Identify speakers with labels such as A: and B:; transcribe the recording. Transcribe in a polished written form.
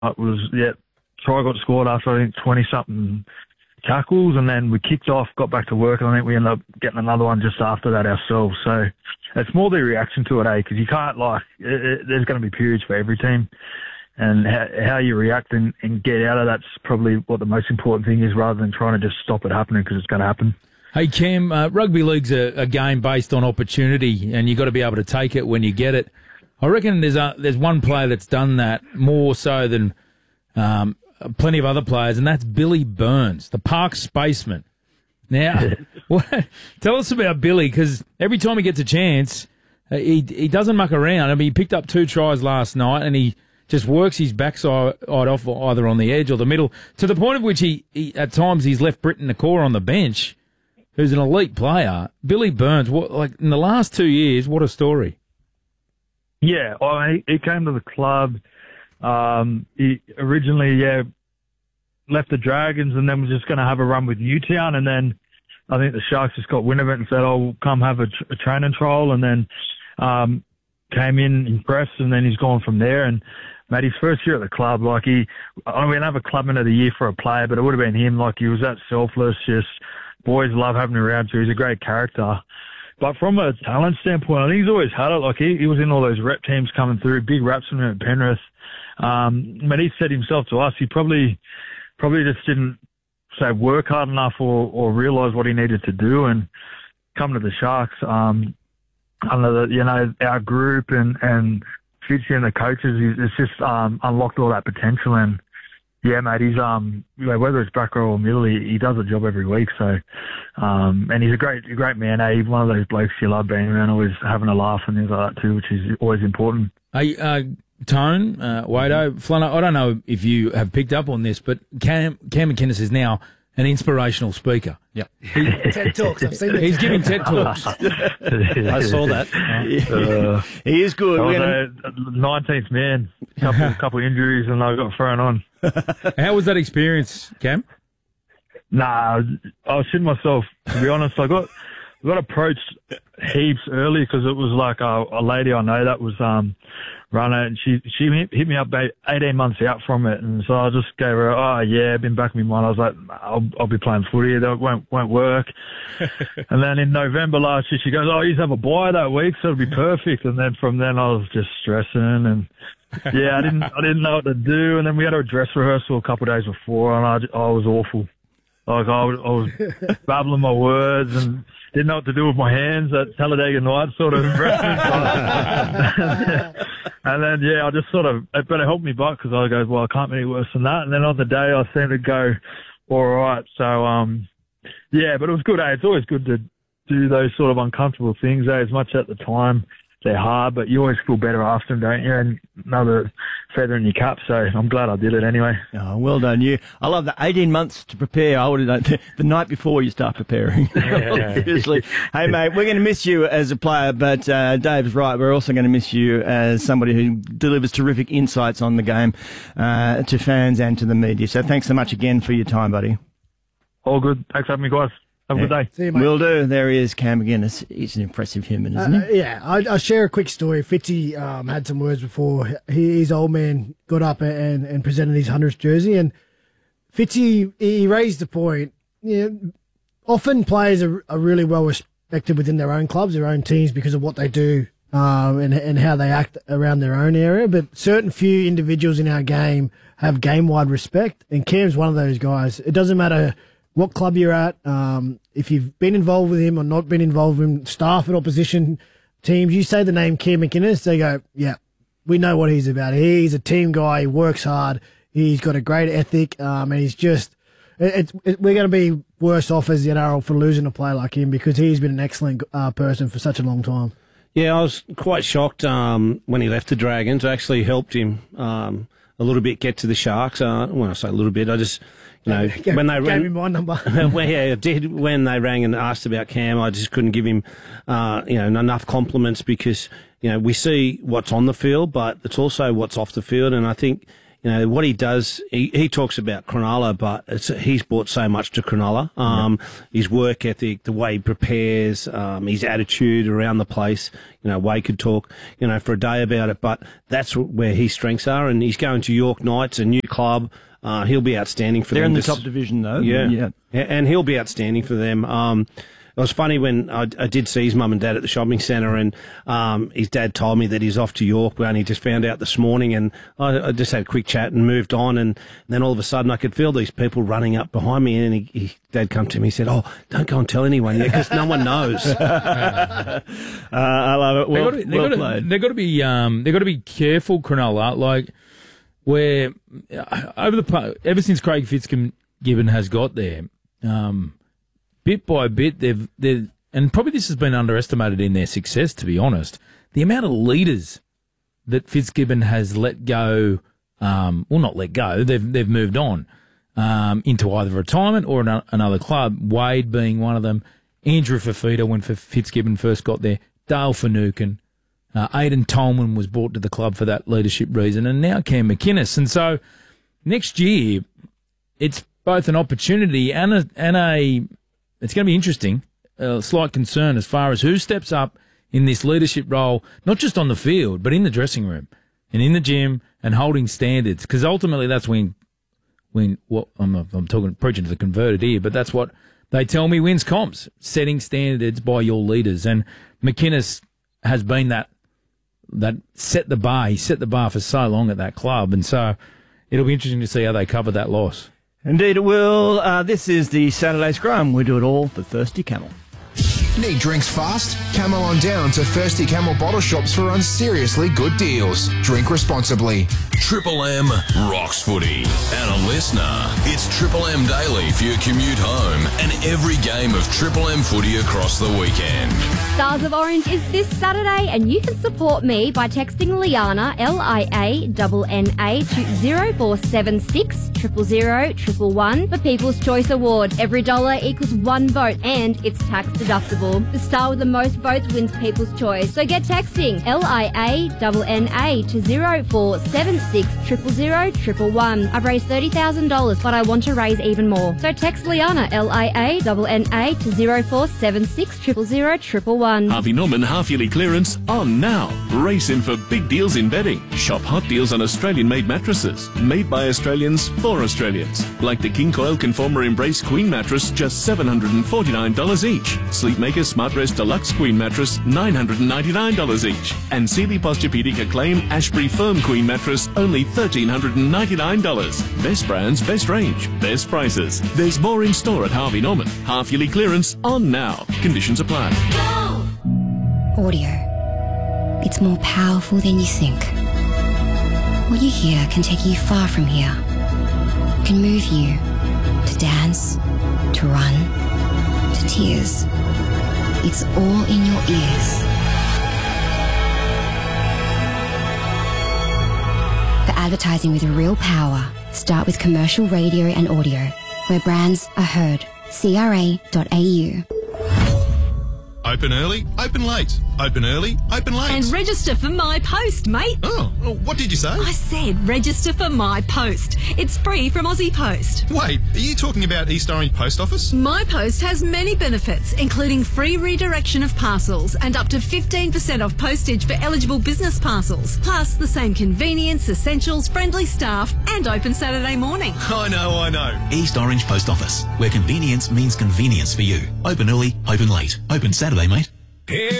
A: It was, try got scored after, I think, 20-something tackles, and then we kicked off, got back to work, and I think we ended up getting another one just after that ourselves. So it's more the reaction to it, because you can't, there's going to be periods for every team, and how you react and get out of that's probably what the most important thing is, rather than trying to just stop it happening, because it's going to happen.
B: Hey, Cam, rugby league's a game based on opportunity, and you've got to be able to take it when you get it. I reckon there's one player that's done that more so than plenty of other players, and that's Billy Burns, the Park Spaceman. Now, tell us about Billy, because every time he gets a chance, he doesn't muck around. I mean, he picked up 2 tries last night, and he just works his backside off either on the edge or the middle, to the point of which he at times he's left Britton Nakora on the bench, who's an elite player. Billy Burns, in the last 2 years, what a story.
A: Yeah, he came to the club. He originally, left the Dragons and then was just going to have a run with Newtown, and then I think the Sharks just got wind of it and said, "Oh, come have a training trial," and then came in, impressed, and then he's gone from there. And mate, his first year at the club, we didn't have a clubman of the year for a player, but it would have been him. He was that selfless, just boys love having him around. So he's a great character. But from a talent standpoint, I think he's always had it. He was in all those rep teams coming through, big reps from him at Penrith. But he said himself to us, he probably just didn't say work hard enough or realise what he needed to do, and come to the Sharks under our group and Fitzy and the coaches. It's just unlocked all that potential. And yeah, mate, he's whether it's back row or middle, he does a job every week. So and he's a great man. He's one of those blokes you love being around, always having a laugh and things like that too, which is always important.
B: Hey, Tone, Wado, Flano, I don't know if you have picked up on this, but Cam McInnes is now an inspirational speaker.
C: Yeah.
D: TED Talks, I've seen it.
B: He's giving TED Talks.
C: I saw that.
E: He is good.
A: I was 19th man, couple injuries, and I got thrown on.
B: How was that experience, Cam?
A: Nah, I was shitting myself, to be honest. I got approached heaps early, because it was a lady I know that was runner, and she hit me up 18 months out from it, and so I just gave her, I've been back in my mind. I was like, I'll be playing footy, that won't work. And then in November last year, she goes, you have a bye that week, so it'll be perfect. And then from then I was just stressing, and I didn't know what to do. And then we had a dress rehearsal a couple of days before, and I was awful. I was babbling my words and didn't know what to do with my hands at Talladega Night, sort of. And then, I just it better help me back, because I go, well, I can't be any worse than that. And then on the day, I seemed to go all right. So, but it was good. It's always good to do those sort of uncomfortable things. As much at the time, they're hard, but you always feel better after them, don't you? And another feather in your cap, so I'm glad I did it anyway.
E: Oh, well done, you. I love the 18 months to prepare. I would have done the night before you start preparing. Seriously. Hey, mate, we're going to miss you as a player, but Dave's right. We're also going to miss you as somebody who delivers terrific insights on the game to fans and to the media. So thanks so much again for your time, buddy.
A: All good. Thanks for having me, guys. Have a good day.
D: See you, mate.
E: Will do. There he is, Cam McInnes. He's an impressive human, isn't he?
D: Yeah, I'll share a quick story. Fitzy had some words before his old man got up and presented his 100th jersey, and Fitzy, he raised the point. Often players are really well respected within their own clubs, their own teams, because of what they do and how they act around their own area. But certain few individuals in our game have game-wide respect, and Cam's one of those guys. It doesn't matter what club you're at, if you've been involved with him or not been involved with him, staff at opposition teams, you say the name Cam McInnes, they go, yeah, we know what he's about. He's a team guy. He works hard. He's got a great ethic, and he's just we're going to be worse off as the NRL for losing a player like him, because he's been an excellent person for such a long time.
C: Yeah, I was quite shocked when he left the Dragons. I actually helped him a little bit get to the Sharks. When I say a little bit, I just... when they
D: gave me my number.
C: Well, yeah, I did. When they rang and asked about Cam, I just couldn't give him, enough compliments, because we see what's on the field, but it's also what's off the field. And I think what he does, he talks about Cronulla, but he's brought so much to Cronulla. His work ethic, the way he prepares, his attitude around the place. Wade could talk, for a day about it, but that's where his strengths are. And he's going to York Knights, a new club. He'll be outstanding for them.
E: They're in the top division, though.
C: Yeah. And he'll be outstanding for them. It was funny when I did see his mum and dad at the shopping centre, and his dad told me that he's off to York, and he just found out this morning, and I just had a quick chat and moved on, and then all of a sudden I could feel these people running up behind me, and Dad come to me and said, "Oh, don't go and tell anyone yet, because no one knows."
E: I love it. Well played.
B: They've got to be careful, Cronulla. Like where ever since Craig Fitzgibbon has got there. Bit by bit, they've and probably this has been underestimated in their success, to be honest. The amount of leaders that Fitzgibbon has let go, not let go, they've moved on into either retirement or another club. Wade being one of them, Andrew Fafita when Fitzgibbon first got there, Dale Finucane, Aidan Tolman was brought to the club for that leadership reason, and now Cam McInnes. And so next year, it's both an opportunity and a it's going to be interesting, a slight concern as far as who steps up in this leadership role, not just on the field, but in the dressing room and in the gym and holding standards. Because ultimately that's when I'm preaching to the converted here, but that's what they tell me wins comps, setting standards by your leaders. And McInnes has been that set the bar. He set the bar for so long at that club. And so it'll be interesting to see how they cover that loss.
E: Indeed it will. This is the Saturday Scrum. We do it all for Thirsty Camel.
F: Need drinks fast? Camel on down to Thirsty Camel bottle shops for seriously good deals. Drink responsibly.
G: Triple M rocks footy. And a listener, it's Triple M Daily for your commute home and every game of Triple M footy across the weekend.
H: Stars of Orange is this Saturday, and you can support me by texting Liana, Lianna, to 0476 000 111 for People's Choice Award. Every dollar equals one vote, and it's tax deductible. The star with the most votes wins People's Choice. So get texting Lianna to 0476 000 111. I've raised $30,000, but I want to raise even more. So text Liana, Lianna to 0476 000 111.
I: Harvey Norman half-yearly clearance on now. Race in for big deals in bedding. Shop hot deals on Australian-made mattresses. Made by Australians for Australians. Like the King Coil Conformer Embrace Queen mattress, just $749 each. Sleepmaker Smart Rest Deluxe Queen mattress, $999 each. And Sealy Posturepedic Acclaim Ashbury Firm Queen mattress, only $1,399. Best brands, best range, best prices. There's more in store at Harvey Norman. Half-yearly clearance on now. Conditions apply.
J: Audio. It's more powerful than you think. What you hear can take you far from here. Can move you to dance, to run, to tears. It's all in your ears. For advertising with real power, start with commercial radio and audio, where brands are heard. CRA.au.
K: Open early, open late. Open early, open late.
L: And register for My Post, mate.
K: Oh, what did you say?
L: I said register for My Post. It's free from Aussie Post.
K: Wait, are you talking about East Orange Post Office?
L: My Post has many benefits, including free redirection of parcels and up to 15% off postage for eligible business parcels. Plus the same convenience, essentials, friendly staff and open Saturday morning.
K: I know.
M: East Orange Post Office, where convenience means convenience for you. Open early, open late. Open Saturday, mate.